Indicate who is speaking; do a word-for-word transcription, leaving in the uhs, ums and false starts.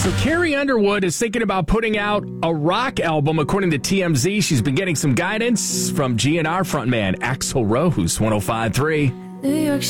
Speaker 1: So Carrie Underwood is thinking about putting out a rock album, according to T M Z. She's been getting some guidance from G N R frontman Axl Rose, one oh five point three.
Speaker 2: New York